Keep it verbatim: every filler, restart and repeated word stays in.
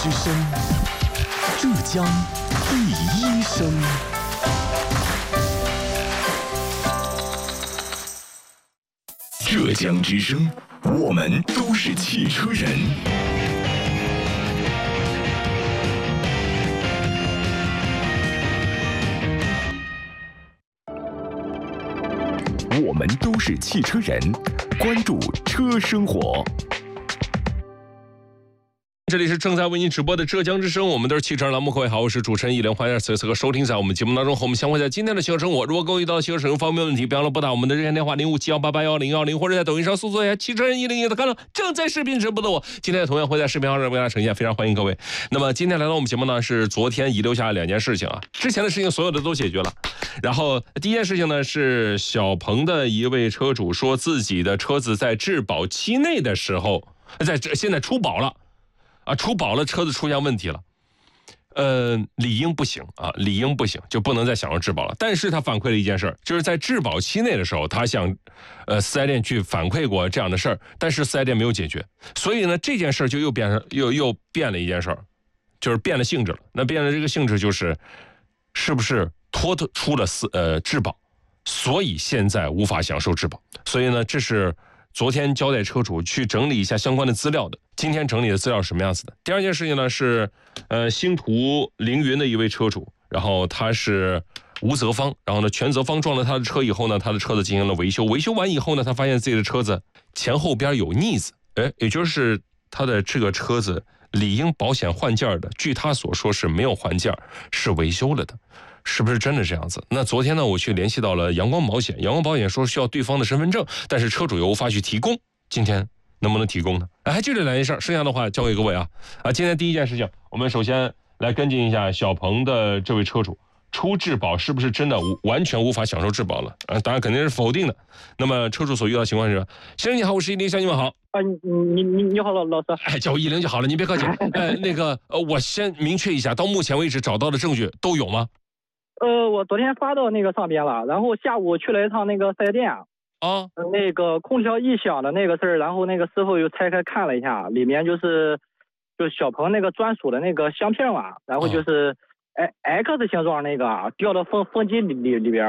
之声，浙江第一声。浙江之声，我们都是汽车人。我们都是汽车人，关注车生活。这里是正在为您直播的浙江之声，我们都是汽车栏目。各位好，我是主持人易莲，欢迎此时此刻收听在我们节目当中和我们相会在今天的汽车生活。如果各位遇到汽车使用方面问题，别忘了拨打我们的热线电话零五七幺八八幺零幺零，或者在抖音上搜索一下汽车人一零一的看到正在视频直播的我。今天同样会在视频号上为大家呈现，非常欢迎各位。那么今天来到我们节目呢，是昨天遗留下两件事情啊，之前的事情所有的都解决了。然后第一件事情呢，是小鹏的一位车主说自己的车子在质保期内的时候，在现在出保了。啊，出保了，车子出现问题了，呃，理应不行啊，理应不行，就不能再享受质保了。但是他反馈了一件事儿，就是在质保期内的时候，他向呃四 S 店去反馈过这样的事儿，但是四 S 店没有解决，所以呢，这件事儿就又变成又又变了一件事儿，就是变了性质了。那变了这个性质就是，是不是拖出了四呃质保，所以现在无法享受质保。所以呢，这是昨天交代车主去整理一下相关的资料的。今天整理的资料是什么样子的？第二件事情呢是，呃，星途凌云的一位车主，然后他是吴泽芳，然后呢全泽芳撞了他的车以后呢，他的车子进行了维修，维修完以后呢，他发现自己的车子前后边有腻子，哎，也就是他的这个车子理应保险换件的，据他所说是没有换件，是维修了的。是不是真的这样子？那昨天呢，我去联系到了阳光保险，阳光保险说需要对方的身份证，但是车主又无法去提供。今天能不能提供呢？哎，还就这两件事，剩下的话交给各位啊。啊，今天第一件事情，我们首先来跟进一下小鹏的这位车主出质保是不是真的无完全无法享受质保了？啊，当然肯定是否定的。那么车主所遇到情况是，先生你好，我是一零，小你们好。 啊，你你你你好，老老师。 哎，叫我一零就好了，您别客气。哎，那个呃，我先明确一下，到目前为止找到的证据都有吗？ 呃，我昨天发到那个上边了，然后下午去了一趟那个四 S 店啊， 啊， 那个空调异响的那个事儿，然后那个师傅又拆开看了一下，里面就是就是小鹏那个专属的那个箱片嘛，然后就是 X 形状那个掉到风风机里里里边